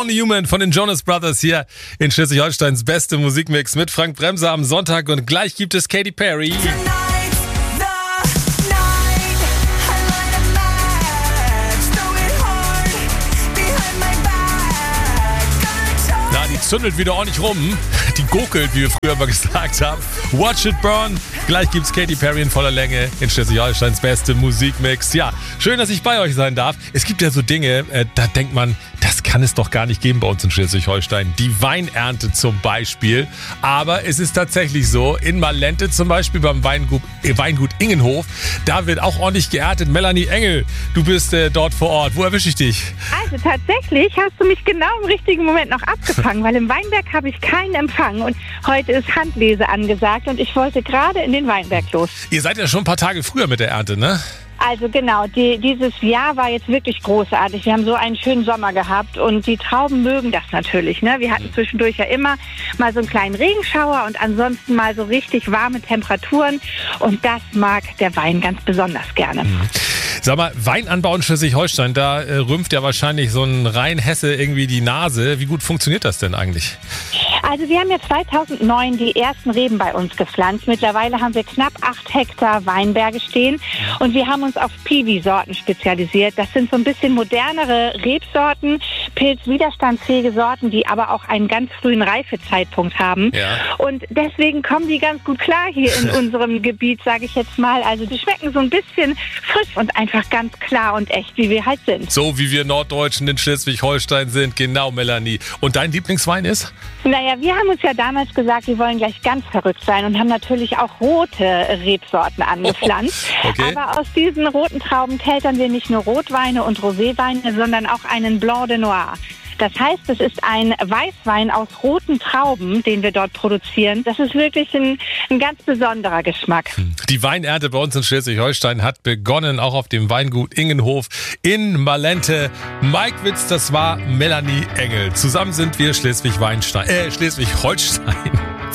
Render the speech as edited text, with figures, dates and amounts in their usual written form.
Only Human von den Jonas Brothers hier in Schleswig-Holsteins beste Musikmix mit Frank Bremser am Sonntag und gleich gibt es Katy Perry. Zündelt wieder ordentlich rum. Die gurkelt, wie wir früher mal gesagt haben. Watch it burn. Gleich gibt's Katy Perry in voller Länge in Schleswig-Holsteins beste Musikmix. Ja, schön, dass ich bei euch sein darf. Es gibt ja so Dinge, da denkt man, das kann es doch gar nicht geben bei uns in Schleswig-Holstein. Die Weinernte zum Beispiel. Aber es ist tatsächlich so, in Malente zum Beispiel beim Weingut Ingenhof, da wird auch ordentlich geerntet. Melanie Engel, du bist dort vor Ort. Wo erwische ich dich? Also tatsächlich hast du mich genau im richtigen Moment noch abgefangen, weil im Weinberg habe ich keinen Empfang und heute ist Handlese angesagt und ich wollte gerade in den Weinberg los. Ihr seid ja schon ein paar Tage früher mit der Ernte, ne? Also genau, dieses Jahr war jetzt wirklich großartig. Wir haben so einen schönen Sommer gehabt und die Trauben mögen das natürlich, ne? Wir hatten zwischendurch ja immer mal so einen kleinen Regenschauer und ansonsten mal so richtig warme Temperaturen und das mag der Wein ganz besonders gerne. Sag mal, Weinanbau in Schleswig-Holstein, da rümpft ja wahrscheinlich so ein Rheinhesse irgendwie die Nase. Wie gut funktioniert das denn eigentlich? Also wir haben ja 2009 die ersten Reben bei uns gepflanzt. Mittlerweile haben wir knapp 8 Hektar Weinberge stehen und wir haben uns auf Piwi-Sorten spezialisiert. Das sind so ein bisschen modernere Rebsorten, pilzwiderstandsfähige Sorten, die aber auch einen ganz frühen Reifezeitpunkt haben. Ja. Und deswegen kommen die ganz gut klar hier in unserem Gebiet, sage ich jetzt mal. Also die schmecken so ein bisschen frisch und einfach ganz klar und echt, wie wir halt sind. So wie wir Norddeutschen in Schleswig-Holstein sind, genau, Melanie. Und dein Lieblingswein ist? Naja, wir haben uns ja damals gesagt, wir wollen gleich ganz verrückt sein und haben natürlich auch rote Rebsorten angepflanzt. Okay. Aber aus diesen roten Trauben keltern wir nicht nur Rotweine und Roséweine, sondern auch einen Blanc de Noir. Das heißt, es ist ein Weißwein aus roten Trauben, den wir dort produzieren. Das ist wirklich ein ganz besonderer Geschmack. Die Weinernte bei uns in Schleswig-Holstein hat begonnen, auch auf dem Weingut Ingenhof in Malente. Mike Witz, das war Melanie Engel. Zusammen sind wir Schleswig-Holstein.